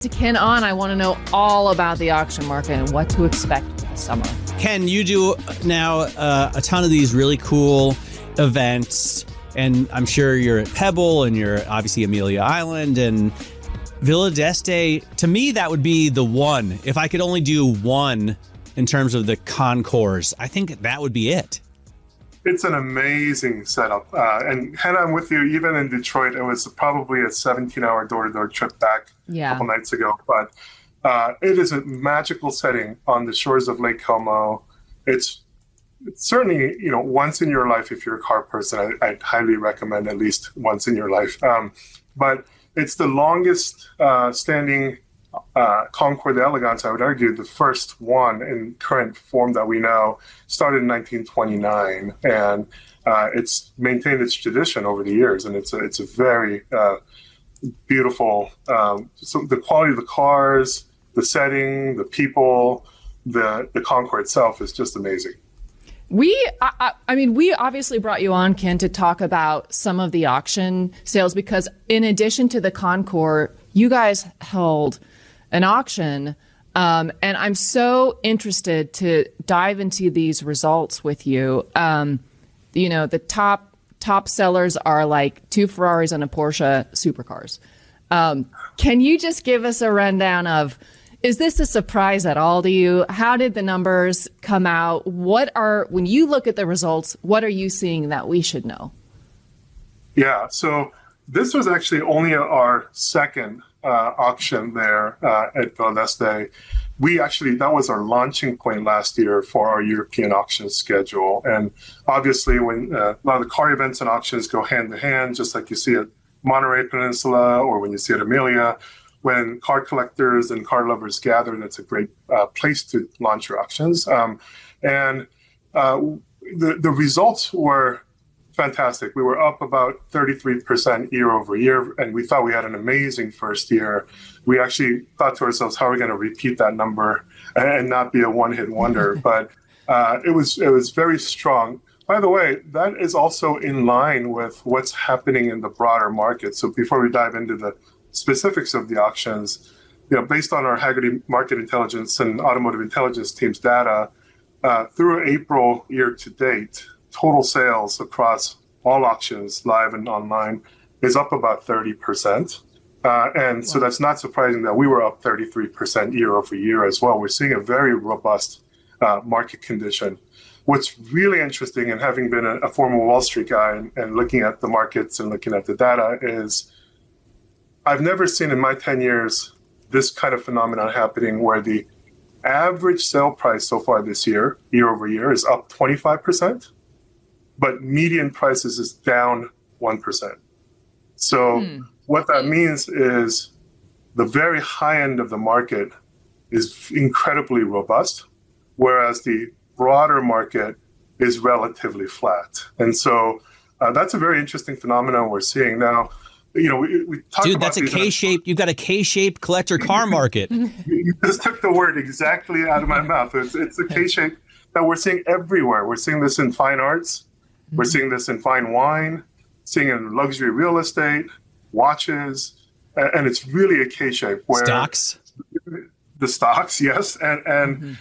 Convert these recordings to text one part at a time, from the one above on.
To Ken On, I want to know all about the auction market and what to expect this summer. Ken, you do now a ton of these really cool events, and I'm sure you're at Pebble and you're obviously Amelia Island and Villa d'Este. To me, that would be the one. If I could only do one in terms of the concourse, I think that would be it. It's an amazing setup. And Hannah, I'm with you. Even in Detroit, it was probably a 17-hour door-to-door trip back a couple nights ago. But it is a magical setting on the shores of Lake Como. It's certainly, once in your life, if you're a car person, I'd highly recommend at least once in your life. But it's the longest standing Concours d'Elegance, I would argue, the first one in current form that we know, started in 1929, and it's maintained its tradition over the years, and it's a very beautiful. So the quality of the cars, the setting, the people, the Concours itself is just amazing. We obviously brought you on, Ken, to talk about some of the auction sales because in addition to the Concours, you guys held an auction, and I'm so interested to dive into these results with you. The top sellers are like 2 Ferraris and a Porsche supercars. Can you just give us a rundown of, is this a surprise at all to you? How did the numbers come out? When you look at the results, what are you seeing that we should know? Yeah, so this was actually only our second auction there at Villa d'Este. That was our launching point last year for our European auction schedule. And obviously, when a lot of the car events and auctions go hand in hand, just like you see at Monterey Peninsula or when you see at Amelia, when car collectors and car lovers gather, that's a great place to launch your auctions. The results were fantastic. We were up about 33% year over year, and we thought we had an amazing first year. We actually thought to ourselves, how are we going to repeat that number and not be a one-hit wonder? But it was very strong. By the way, that is also in line with what's happening in the broader market. So before we dive into the specifics of the auctions, based on our Hagerty Market Intelligence and Automotive Intelligence team's data, through April year to date, total sales across all auctions, live and online, is up about 30%. So that's not surprising that we were up 33% year over year as well. We're seeing a very robust market condition. What's really interesting, and having been a former Wall Street guy and looking at the markets and looking at the data, is I've never seen in my 10 years this kind of phenomenon happening where the average sale price so far this year, year over year, is up 25%. But median prices is down 1%. So what that means is the very high end of the market is incredibly robust, whereas the broader market is relatively flat. And so that's a very interesting phenomenon we're seeing now. We talk Dude, about that's a K-shaped. You've got a K-shaped collector car market. You just took the word exactly out of my mouth. It's a K-shape that we're seeing everywhere. We're seeing this in fine arts. We're seeing this in fine wine, seeing it in luxury real estate, watches, and it's really a K-shape. Where stocks? The stocks, yes. And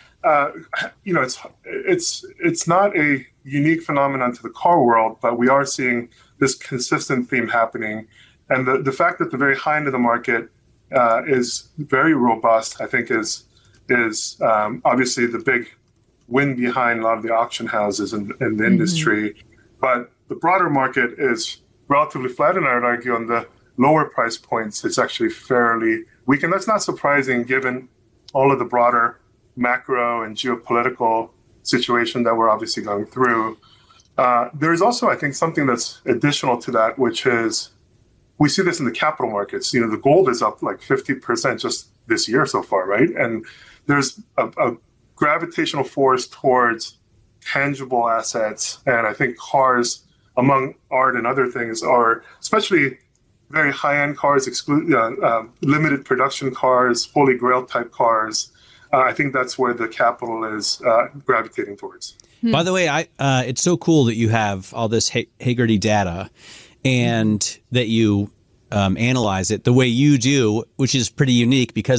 it's not a unique phenomenon to the car world, but we are seeing this consistent theme happening. And the fact that the very high end of the market is very robust, I think is obviously the big win behind a lot of the auction houses in the industry. But the broader market is relatively flat, and I would argue on the lower price points, it's actually fairly weak. And that's not surprising given all of the broader macro and geopolitical situation that we're obviously going through. There's also, I think, something that's additional to that, which is we see this in the capital markets. The gold is up like 50% just this year so far, right? And there's a gravitational force towards tangible assets. And I think cars, among art and other things, are especially very high-end cars, limited production cars, holy grail type cars. I think that's where the capital is gravitating towards. By the way, it's so cool that you have all this Hagerty data and that you analyze it the way you do, which is pretty unique because